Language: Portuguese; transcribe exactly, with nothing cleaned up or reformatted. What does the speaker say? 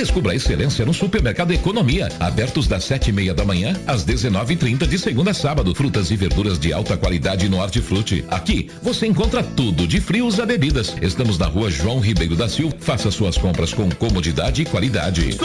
Descubra a excelência no Supermercado Economia, abertos das sete e meia da manhã às dezenove e trinta de segunda a sábado. Frutas e verduras de alta qualidade no Hortifruti. Aqui você encontra tudo de frios a bebidas. Estamos na rua João Ribeiro da Silva. Faça suas compras com comodidade e qualidade.